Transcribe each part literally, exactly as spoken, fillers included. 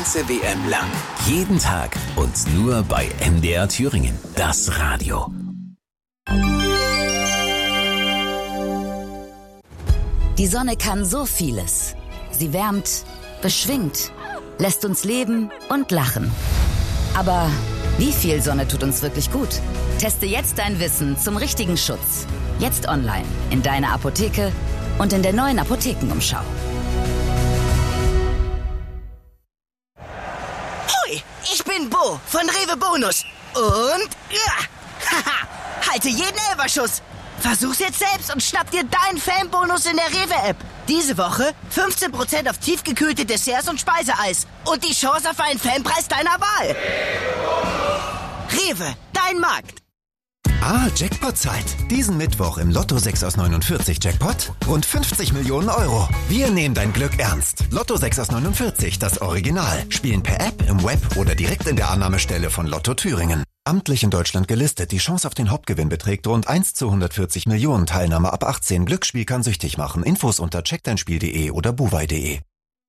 ganze W M lang. Jeden Tag und nur bei M D R Thüringen. Das Radio. Die Sonne kann so vieles. Sie wärmt, beschwingt, lässt uns leben und lachen. Aber wie viel Sonne tut uns wirklich gut? Teste jetzt dein Wissen zum richtigen Schutz. Jetzt online, in deiner Apotheke und in der neuen Apothekenumschau. Hui, ich bin Bo von Rewe Bonus. Und ja, haha, halte jeden Elferschuss. Versuch's jetzt selbst und schnapp dir deinen Fanbonus in der Rewe-App. Diese Woche fünfzehn Prozent auf tiefgekühlte Desserts und Speiseeis. Und die Chance auf einen Fanpreis deiner Wahl. Rewe, dein Markt. Ah, Jackpot-Zeit. Diesen Mittwoch im Lotto sechs aus neunundvierzig Jackpot rund fünfzig Millionen Euro. Wir nehmen dein Glück ernst. Lotto sechs aus neunundvierzig, das Original. Spielen per App, im Web oder direkt in der Annahmestelle von Lotto Thüringen. Amtlich in Deutschland gelistet. Die Chance auf den Hauptgewinn beträgt rund eins zu hundertvierzig Millionen. Teilnahme ab achtzehn. Glücksspiel kann süchtig machen. Infos unter check dein spiel punkt de oder buwei punkt de.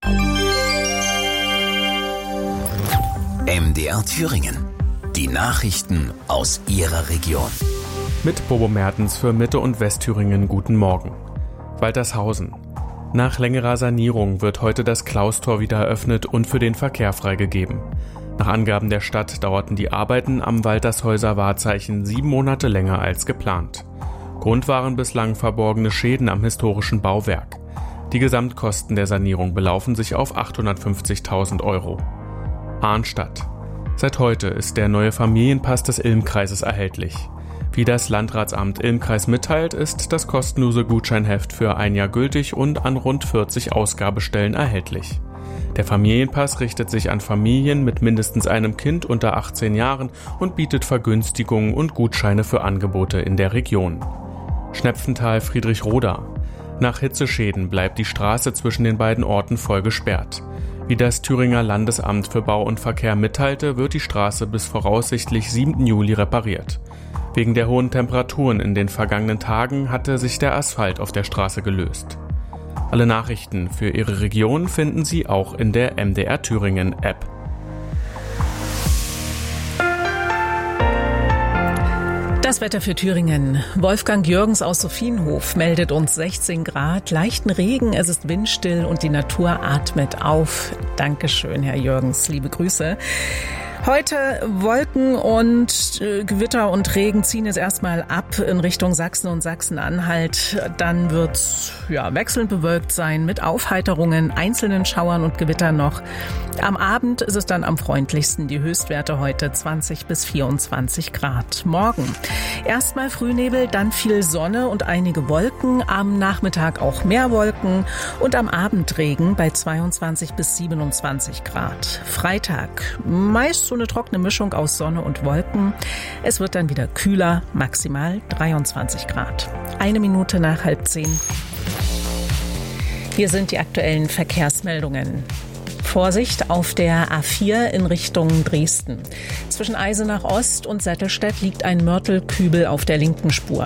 M D R Thüringen. Die Nachrichten aus Ihrer Region. Mit Bobo Mertens für Mitte- und Westthüringen guten Morgen. Waltershausen. Nach längerer Sanierung wird heute das Klaustor wieder eröffnet und für den Verkehr freigegeben. Nach Angaben der Stadt dauerten die Arbeiten am Waltershäuser Wahrzeichen sieben Monate länger als geplant. Grund waren bislang verborgene Schäden am historischen Bauwerk. Die Gesamtkosten der Sanierung belaufen sich auf achthundertfünfzigtausend Euro. Arnstadt. Seit heute ist der neue Familienpass des Ilm-Kreises erhältlich. Wie das Landratsamt Ilm-Kreis mitteilt, ist das kostenlose Gutscheinheft für ein Jahr gültig und an rund vierzig Ausgabestellen erhältlich. Der Familienpass richtet sich an Familien mit mindestens einem Kind unter achtzehn Jahren und bietet Vergünstigungen und Gutscheine für Angebote in der Region. Schnepfenthal-Friedrichroda. Nach Hitzeschäden bleibt die Straße zwischen den beiden Orten voll gesperrt. Wie das Thüringer Landesamt für Bau und Verkehr mitteilte, wird die Straße bis voraussichtlich siebten Juli repariert. Wegen der hohen Temperaturen in den vergangenen Tagen hatte sich der Asphalt auf der Straße gelöst. Alle Nachrichten für Ihre Region finden Sie auch in der M D R Thüringen App. Das Wetter für Thüringen. Wolfgang Jürgens aus Sophienhof meldet uns sechzehn Grad, leichten Regen, es ist windstill und die Natur atmet auf. Dankeschön, Herr Jürgens, liebe Grüße. Heute Wolken und äh, Gewitter und Regen ziehen jetzt erstmal ab in Richtung Sachsen und Sachsen-Anhalt. Dann wird's ja wechselnd bewölkt sein mit Aufheiterungen, einzelnen Schauern und Gewittern noch. Am Abend ist es dann am freundlichsten. Die Höchstwerte heute zwanzig bis vierundzwanzig Grad. Morgen erstmal Frühnebel, dann viel Sonne und einige Wolken. Am Nachmittag auch mehr Wolken und am Abend Regen bei zweiundzwanzig bis siebenundzwanzig Grad. Freitag meist so eine trockene Mischung aus Sonne und Wolken. Es wird dann wieder kühler, maximal dreiundzwanzig Grad. Eine Minute nach halb zehn. Hier sind die aktuellen Verkehrsmeldungen. Vorsicht auf der A vier in Richtung Dresden. Zwischen Eisenach Ost und Sattelstedt liegt ein Mörtelkübel auf der linken Spur.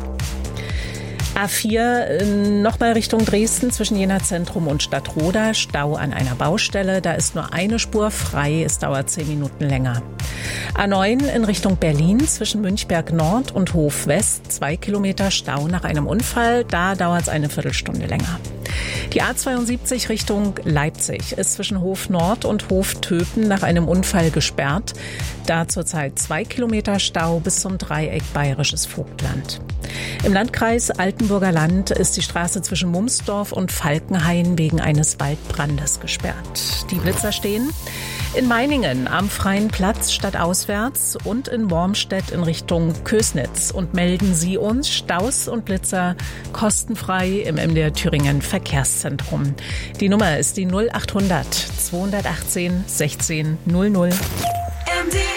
A vier nochmal Richtung Dresden zwischen Jena Zentrum und Stadtroda. Stau an einer Baustelle. Da ist nur eine Spur frei. Es dauert zehn Minuten länger. A neun in Richtung Berlin zwischen Münchberg Nord und Hof West. Zwei Kilometer Stau nach einem Unfall. Da dauert es eine Viertelstunde länger. Die A zweiundsiebzig Richtung Leipzig ist zwischen Hof Nord und Hof Töpen nach einem Unfall gesperrt. Da zurzeit zwei Kilometer Stau bis zum Dreieck Bayerisches Vogtland. Im Landkreis Altenburger Land ist die Straße zwischen Mumsdorf und Falkenhain wegen eines Waldbrandes gesperrt. Die Blitzer stehen in Meiningen am Freien Platz stadtauswärts und in Wormstedt in Richtung Kösnitz und melden Sie uns Staus und Blitzer kostenfrei im M D R Thüringen Verkehrszentrum. Die Nummer ist die null achthundert zweihundertachtzehn sechzehn null null. M D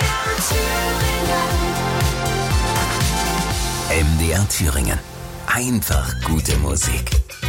R Thüringen. Einfach gute Musik.